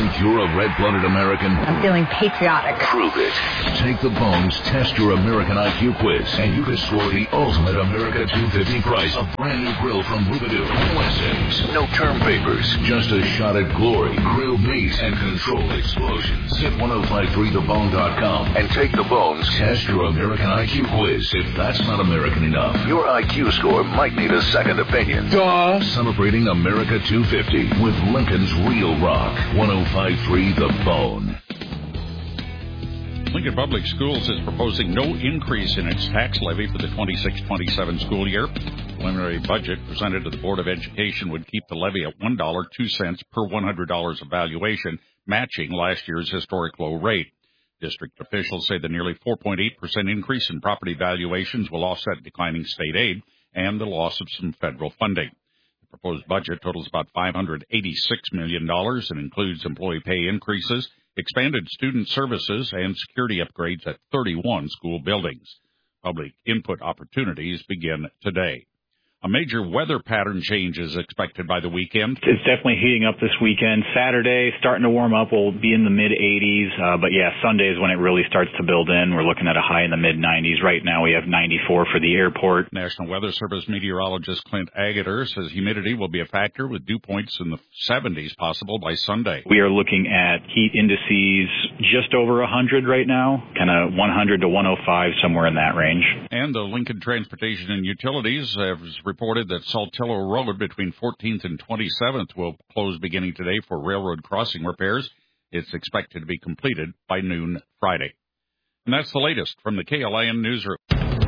Think you're a red-blooded American? I'm feeling patriotic. Prove it. Take the Bones Test Your American IQ quiz, and you can score the ultimate America 250 prize. A brand new grill from Rubidoo. No essays, no term papers, just a shot at glory, grilled meat, and controlled explosions. Hit 1053thebone.com and take the Bones Test Your American IQ quiz. If that's not American enough, your IQ score might need a second opinion. Duh. Celebrating America 250 with Lincoln's Real Rock. 1053 The Bone. Lincoln Public Schools is proposing no increase in its tax levy for the 26-27 school year. The preliminary budget presented to the Board of Education would keep the levy at $1.02 per $100 of valuation, matching last year's historic low rate. District officials say the nearly 4.8% increase in property valuations will offset declining state aid and the loss of some federal funding. The proposed budget totals about $586 million and includes employee pay increases, expanded student services, and security upgrades at 31 school buildings. Public input opportunities begin today. A major weather pattern change is expected by the weekend. It's definitely heating up this weekend. Saturday, starting to warm up. We'll be in the mid-80s. But, yeah, Sunday is when it really starts to build in. We're looking at a high in the mid-90s. Right now we have 94 for the airport. National Weather Service meteorologist Clint Agater says humidity will be a factor with dew points in the 70s possible by Sunday. We are looking at heat indices just over 100 right now, kind of 100 to 105, somewhere in that range. And the Lincoln Transportation and Utilities has reported that Saltillo Road between 14th and 27th will close beginning today for railroad crossing repairs. It's expected to be completed by noon Friday. And that's the latest from the KLIN Newsroom.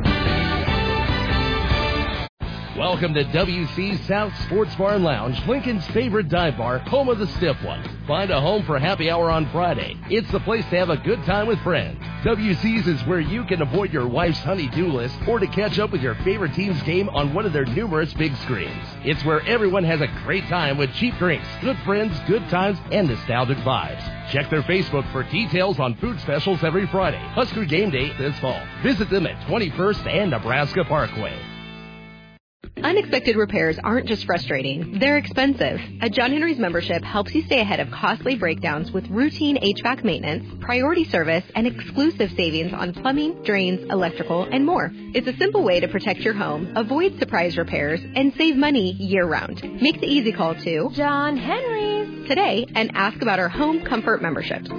Welcome to WC South Sports Bar and Lounge, Lincoln's favorite dive bar, home of the stiff one. Find a home for happy hour on Friday. It's the place to have a good time with friends. WC's is where you can avoid your wife's honey-do list or to catch up with your favorite team's game on one of their numerous big screens. It's where everyone has a great time with cheap drinks, good friends, good times, and nostalgic vibes. Check their Facebook for details on food specials every Friday. Husker Game Day this fall. Visit them at 21st and Nebraska Parkway. Unexpected repairs aren't just frustrating, they're expensive. A John Henry's membership helps you stay ahead of costly breakdowns with routine HVAC maintenance, priority service, and exclusive savings on plumbing, drains, electrical, and more. It's a simple way to protect your home, avoid surprise repairs, and save money year-round. Make the easy call to John Henry's today and ask about our home comfort memberships.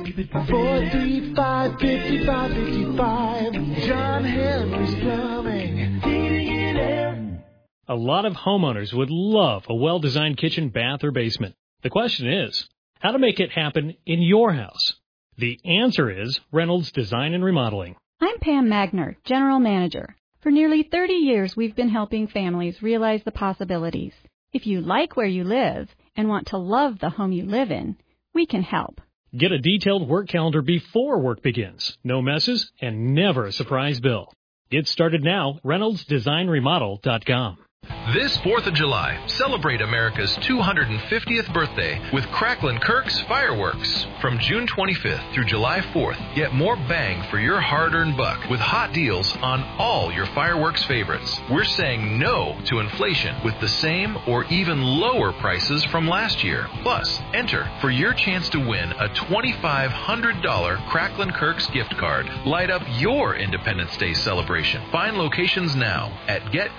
435-5555, John Henry's Plumbing, heating and air. A lot of homeowners would love a well-designed kitchen, bath, or basement. The question is, how to make it happen in your house? The answer is Reynolds Design and Remodeling. I'm Pam Magner, General Manager. For nearly 30 years, we've been helping families realize the possibilities. If you like where you live and want to love the home you live in, we can help. Get a detailed work calendar before work begins. No messes and never a surprise bill. Get started now, ReynoldsDesignRemodel.com. This 4th of July, celebrate America's 250th birthday with Cracklin' Kirk's Fireworks. From June 25th through July 4th, get more bang for your hard-earned buck with hot deals on all your fireworks favorites. We're saying no to inflation with the same or even lower prices from last year. Plus, enter for your chance to win a $2,500 Cracklin' Kirk's gift card. Light up your Independence Day celebration. Find locations now at